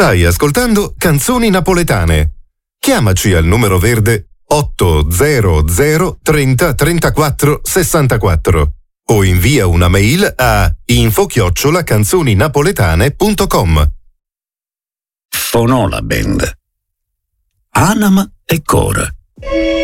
Stai ascoltando Canzoni Napoletane. Chiamaci al numero verde 800 30 34 64 o invia una mail a info@canzoninapoletane.com. Fonola Band. Anima e Cora.